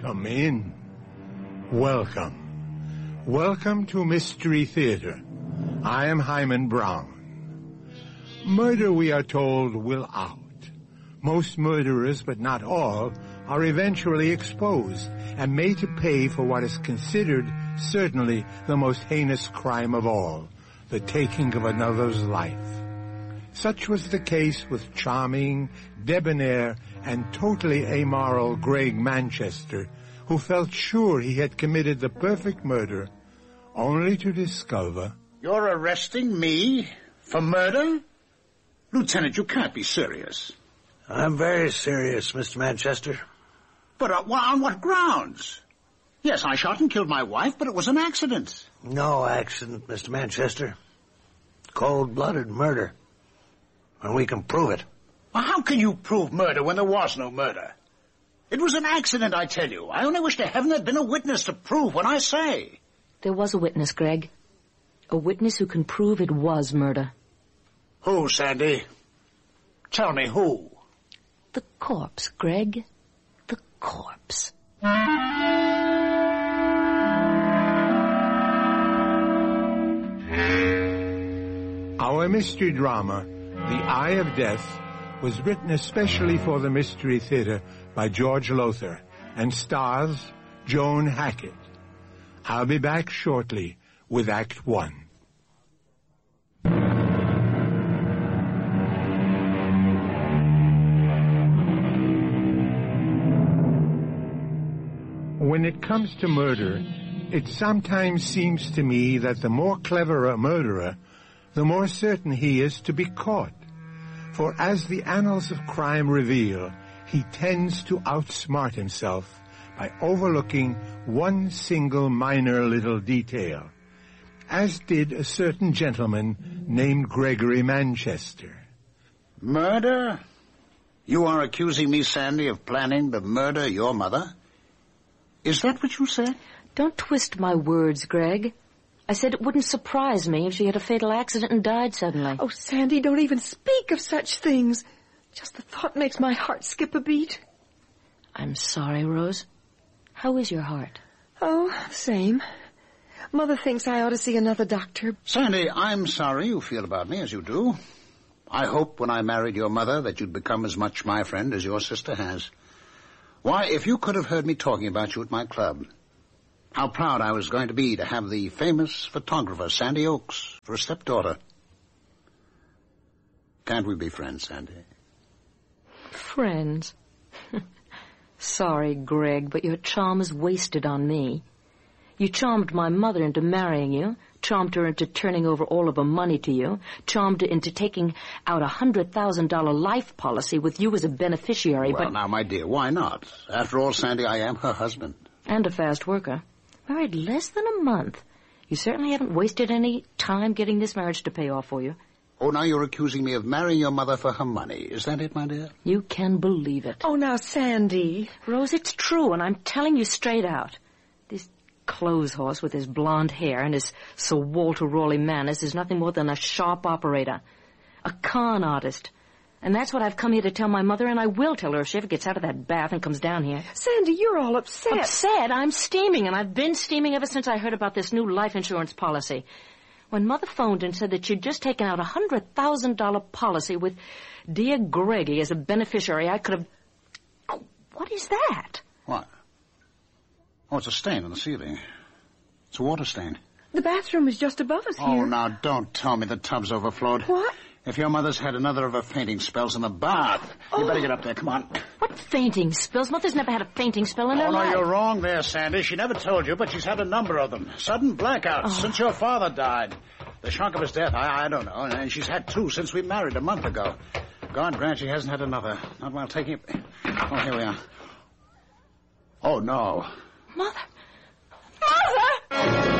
Come in. Welcome. Welcome to Mystery Theater. I am Hyman Brown. Murder, we are told, will out. Most murderers, but not all, are eventually exposed and made to pay for what is considered certainly the most heinous crime of all, the taking of another's life. Such was the case with charming, debonair, and totally amoral Greg Manchester, who felt sure he had committed the perfect murder, only to discover... You're arresting me for murder? Lieutenant, you can't be serious. I'm very serious, Mr. Manchester. But on what grounds? Yes, I shot and killed my wife, but it was an accident. No accident, Mr. Manchester. Cold-blooded murder. And we can prove it. Well, how can you prove murder when there was no murder? It was an accident, I tell you. I only wish to heaven there'd been a witness to prove what I say. There was a witness, Greg. A witness who can prove it was murder. Who, Sandy? Tell me who. The corpse, Greg. The corpse. Our mystery drama, The Eye of Death, was written especially for the Mystery Theater by George Lothar and stars Joan Hackett. I'll be back shortly with Act One. When it comes to murder, it sometimes seems to me that the more clever a murderer, the more certain he is to be caught. For as the annals of crime reveal, he tends to outsmart himself by overlooking one single minor little detail, as did a certain gentleman named Gregory Manchester. Murder? You are accusing me, Sandy, of planning to murder your mother? Is that what you said? Don't twist my words, Greg. I said it wouldn't surprise me if she had a fatal accident and died suddenly. Oh, Sandy, don't even speak of such things. Just the thought makes my heart skip a beat. I'm sorry, Rose. How is your heart? Oh, same. Mother thinks I ought to see another doctor. Sandy, I'm sorry you feel about me as you do. I hoped when I married your mother that you'd become as much my friend as your sister has. Why, if you could have heard me talking about you at my club, how proud I was going to be to have the famous photographer, Sandy Oakes, for a stepdaughter. Can't we be friends, Sandy? Friends? Sorry, Greg, but your charm is wasted on me. You charmed my mother into marrying you, charmed her into turning over all of her money to you, charmed her into taking out a $100,000 life policy with you as a beneficiary, Well, now, my dear, why not? After all, Sandy, I am her husband. And a fast worker. Married less than a month. You certainly haven't wasted any time getting this marriage to pay off for you. Oh, now you're accusing me of marrying your mother for her money. Is that it, my dear? You can believe it. Oh, now, Sandy. Rose, it's true, and I'm telling you straight out. This clothes horse with his blonde hair and his Sir Walter Raleigh manners is nothing more than a sharp operator. A con artist. And that's what I've come here to tell my mother, and I will tell her if she ever gets out of that bath and comes down here. Sandy, you're all upset. Upset? I'm steaming, and I've been steaming ever since I heard about this new life insurance policy. When Mother phoned and said that she'd just taken out a $100,000 policy with dear Greggy as a beneficiary, I could have... Oh, what is that? What? Oh, it's a stain on the ceiling. It's a water stain. The bathroom is just above us here. Oh, now, don't tell me the tub's overflowed. What? If your mother's had another of her fainting spells in the bath, you better get up there. Come on. What fainting spells? Mother's never had a fainting spell in her life. Oh, no, you're wrong there, Sandy. She never told you, but she's had a number of them. Sudden blackouts since your father died. The shock of his death, I don't know. And she's had two since we married a month ago. God grant she hasn't had another. Not while taking it. Oh, here we are. Oh, no. Mother! Mother!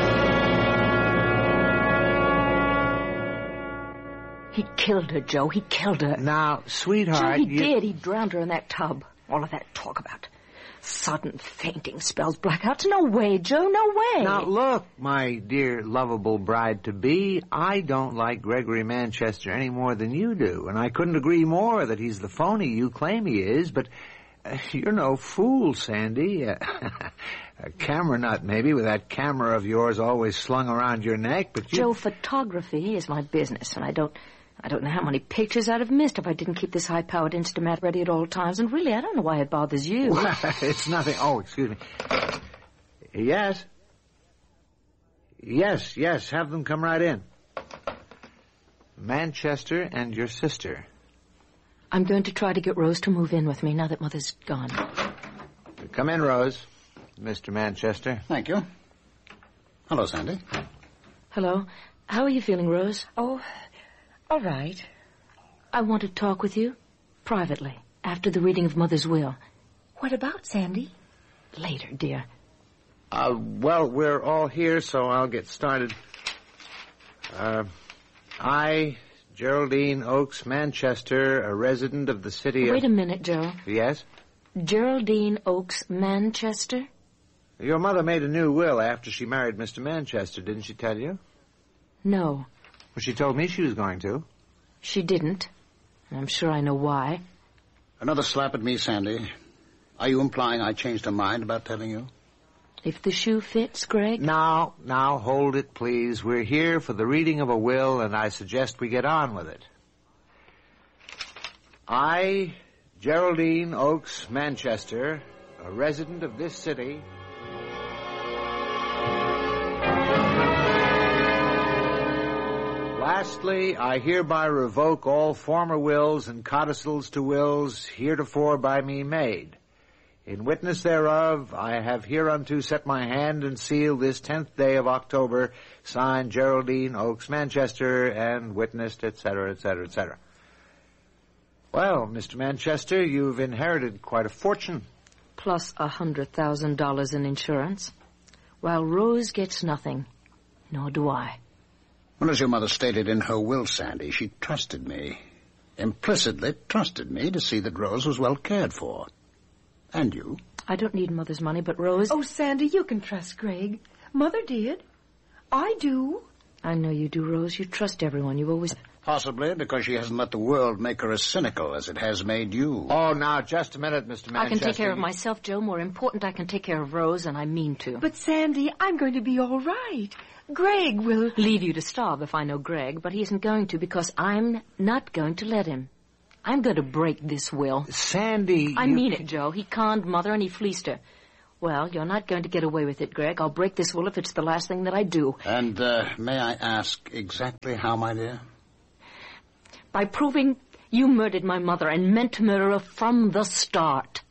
He killed her, Joe. He killed her. Now, sweetheart... Joe, he did. He drowned her in that tub. All of that talk about sudden fainting spells, blackouts. No way, Joe, no way. Now, look, my dear, lovable bride-to-be, I don't like Gregory Manchester any more than you do, and I couldn't agree more that he's the phony you claim he is, but You're no fool, Sandy. A camera nut, maybe, with that camera of yours always slung around your neck, but you... Joe, photography is my business, and I don't know how many pictures I'd have missed if I didn't keep this high-powered Instamat ready at all times, and really, I don't know why it bothers you. Well, it's nothing. Oh, excuse me. Yes? Yes, have them come right in. Manchester and your sister. I'm going to try to get Rose to move in with me now that Mother's gone. Come in, Rose. Mr. Manchester. Thank you. Hello, Sandy. Hello. How are you feeling, Rose? Oh, all right. I want to talk with you privately after the reading of Mother's will. What about, Sandy? Later, dear. Well, we're all here, so I'll get started. I, Geraldine Oakes Manchester, a resident of the city of... Wait a minute, Joe. Yes? Geraldine Oakes Manchester? Your mother made a new will after she married Mr. Manchester, didn't she tell you? No. Well, she told me she was going to. She didn't. I'm sure I know why. Another slap at me, Sandy. Are you implying I changed her mind about telling you? If the shoe fits, Greg? Now, hold it, please. We're here for the reading of a will, and I suggest we get on with it. I, Geraldine Oakes Manchester, a resident of this city... Lastly, I hereby revoke all former wills and codicils to wills heretofore by me made. In witness thereof, I have hereunto set my hand and seal this 10th day of October, signed Geraldine Oakes Manchester, and witnessed, etc., etc., etc. Well, Mr. Manchester, you've inherited quite a fortune. Plus $100,000 in insurance. While Rose gets nothing, nor do I. Well, as your mother stated in her will, Sandy, she trusted me. Implicitly trusted me to see that Rose was well cared for. And you? I don't need Mother's money, but Rose... Oh, Sandy, you can trust Greg. Mother did. I do. I know you do, Rose. You trust everyone. You always... Possibly because she hasn't let the world make her as cynical as it has made you. Oh, now, just a minute, Mr. Manchester. I can take care of myself, Joe. More important, I can take care of Rose, and I mean to. But, Sandy, I'm going to be all right. Greg will... Leave you to starve if I know Greg, but he isn't going to because I'm not going to let him. I'm going to break this will. Sandy... I mean it, Joe. He conned Mother and he fleeced her. Well, you're not going to get away with it, Greg. I'll break this will if it's the last thing that I do. And, may I ask exactly how, my dear? By proving you murdered my mother and meant to murder her from the start.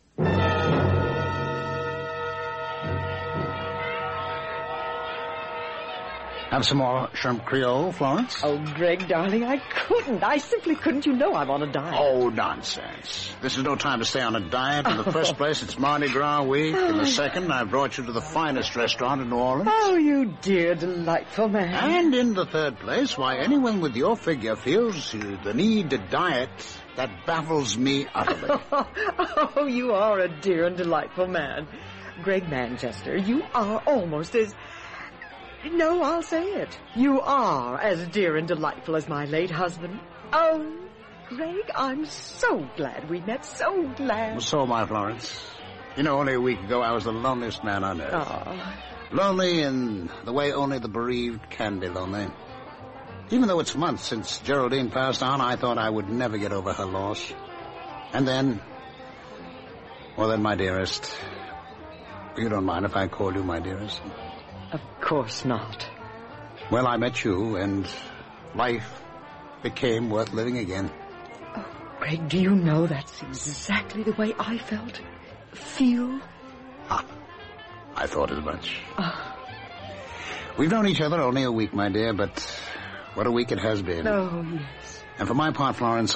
Have some more shrimp Creole, Florence? Oh, Greg, darling, I couldn't. I simply couldn't. You know I'm on a diet. Oh, nonsense. This is no time to stay on a diet. In the first place, it's Mardi Gras week. In the second, I brought you to the finest restaurant in New Orleans. Oh, you dear, delightful man. And in the third place, why anyone with your figure feels the need to diet, that baffles me utterly. Oh, you are a dear and delightful man. Greg Manchester, you are almost as... No, I'll say it. You are as dear and delightful as my late husband. Oh, Greg, I'm so glad we met. So glad. Well, so am I, Florence. You know, only a week ago, I was the loneliest man on earth. Oh. Lonely in the way only the bereaved can be lonely. Even though it's months since Geraldine passed on, I thought I would never get over her loss. And then... Well, then, my dearest... You don't mind if I call you my dearest? Of course not. Well, I met you, and life became worth living again. Oh, Greg, do you know that's exactly the way I felt? Feel? I thought as much. We've known each other only a week, my dear, but what a week it has been. Oh, yes. And for my part, Florence,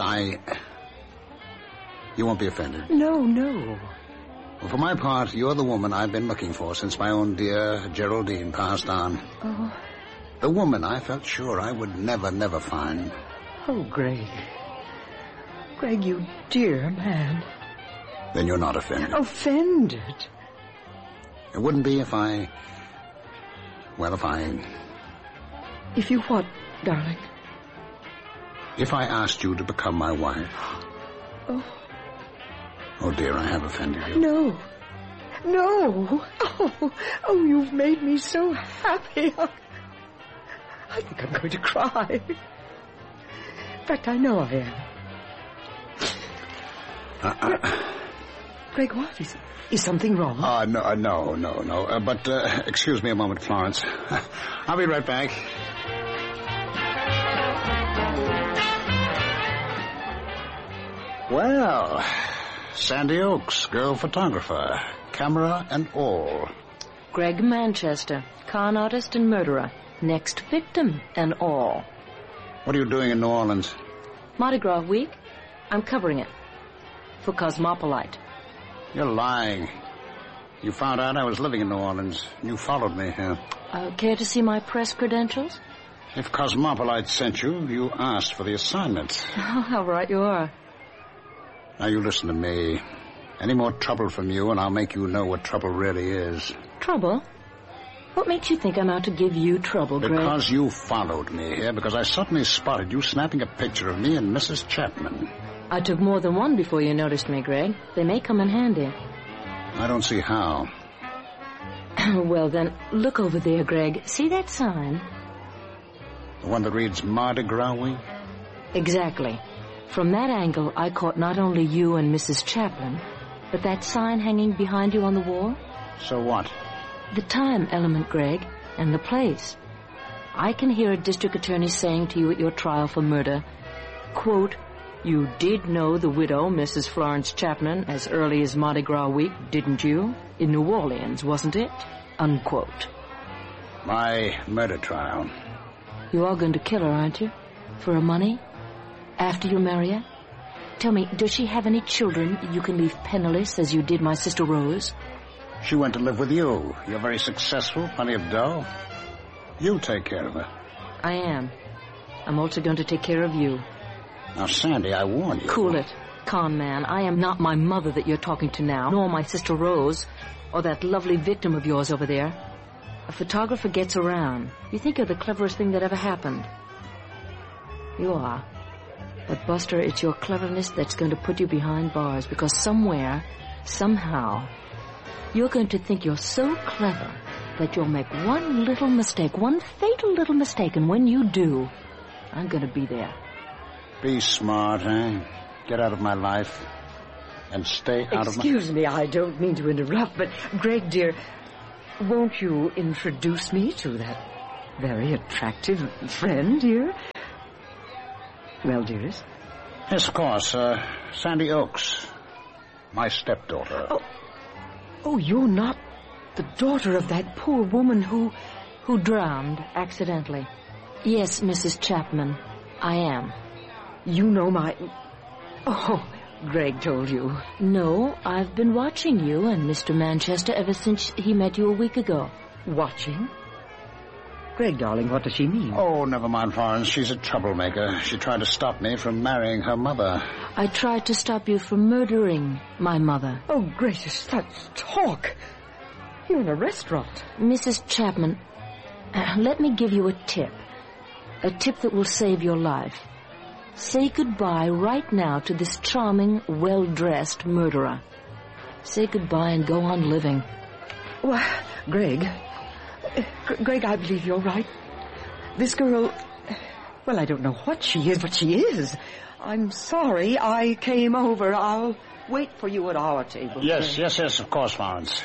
You won't be offended. No. Well, for my part, you're the woman I've been looking for since my own dear Geraldine passed on. Oh. The woman I felt sure I would never find. Oh, Greg. Greg, you dear man. Then you're not offended. Offended? It wouldn't be if I... Well, If you what, darling? If I asked you to become my wife. Oh. Oh, dear, I have offended you. No. No. Oh, you've made me so happy. I think I'm going to cry. In fact, I know I am. Greg, what? Is something wrong? No. But excuse me a moment, Florence. I'll be right back. Well, Sandy Oaks, girl photographer, camera and all. Greg Manchester, con artist and murderer. Next victim and all. What are you doing in New Orleans? Mardi Gras week. I'm covering it. For Cosmopolite. You're lying. You found out I was living in New Orleans. You followed me here. Care to see my press credentials? If Cosmopolite sent you, you asked for the assignment. Oh, how right you are. Now you listen to me. Any more trouble from you and I'll make you know what trouble really is. Trouble? What makes you think I'm out to give you trouble, Greg? Because you followed me here, because I suddenly spotted you snapping a picture of me and Mrs. Chapman. I took more than one before you noticed me, Greg. They may come in handy. I don't see how. Well, then, look over there, Greg. See that sign? The one that reads Mardi Gras Week? Exactly. From that angle, I caught not only you and Mrs. Chapman, but that sign hanging behind you on the wall. So what? The time element, Greg, and the place. I can hear a district attorney saying to you at your trial for murder, quote, "You did know the widow, Mrs. Florence Chapman, as early as Mardi Gras week, didn't you? In New Orleans, wasn't it?" Unquote. My murder trial. You are going to kill her, aren't you? For her money? After you marry her? Tell me, does she have any children you can leave penniless as you did my sister Rose? She went to live with you. You're very successful, plenty of dough. You take care of her. I am. I'm also going to take care of you. Now, Sandy, I warn you. Cool it, con man. I am not my mother that you're talking to now, nor my sister Rose, or that lovely victim of yours over there. A photographer gets around. You think you're the cleverest thing that ever happened. You are. But, Buster, it's your cleverness that's going to put you behind bars, because somewhere, somehow, you're going to think you're so clever that you'll make one little mistake, one fatal little mistake, and when you do, I'm going to be there. Be smart, eh? Get out of my life. And stay out of my... Excuse me, I don't mean to interrupt, but, Greg, dear, won't you introduce me to that very attractive friend here? Well, dearest? Yes, of course. Sandy Oaks. My stepdaughter. Oh, you're not the daughter of that poor woman who drowned accidentally. Yes, Mrs. Chapman, I am. You know my... Oh, Greg told you. No, I've been watching you and Mr. Manchester ever since he met you a week ago. Watching? Greg, darling, what does she mean? Oh, never mind, Florence. She's a troublemaker. She tried to stop me from marrying her mother. I tried to stop you from murdering my mother. Oh, gracious, that's talk. You're in a restaurant. Mrs. Chapman, let me give you a tip. A tip that will save your life. Say goodbye right now to this charming, well-dressed murderer. Say goodbye and go on living. Well, Greg, I believe you're right. This girl, well, I don't know what she is, but she is. I'm sorry I came over. I'll wait for you at our table. Yes, of course, Florence.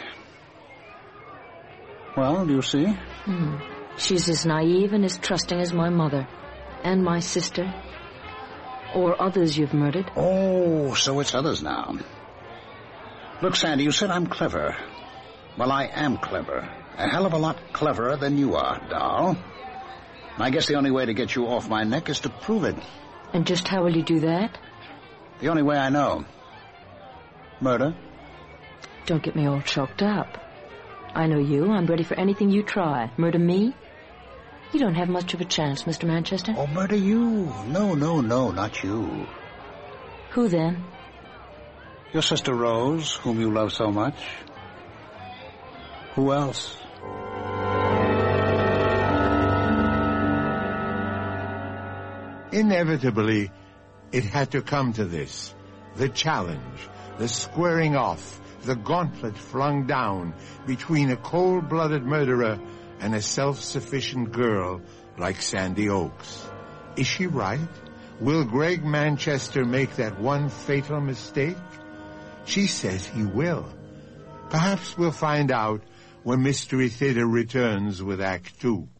Well, do you see? She's as naive and as trusting as my mother. And my sister. Or others you've murdered. Oh, so it's others now. Look, Sandy, you said I'm clever. Well, I am clever. A hell of a lot cleverer than you are, doll. I guess the only way to get you off my neck is to prove it. And just how will you do that? The only way I know. Murder. Don't get me all choked up. I know you. I'm ready for anything you try. Murder me? You don't have much of a chance, Mr. Manchester. Oh, murder you. No, not you. Who then? Your sister Rose, whom you love so much. Who else? Inevitably, it had to come to this. The challenge. the squaring off, the gauntlet flung down between a cold-blooded murderer and a self-sufficient girl like Sandy Oaks. Is she right? Will Greg Manchester make that one fatal mistake? She says he will. Perhaps we'll find out when Mystery Theater returns with Act 2.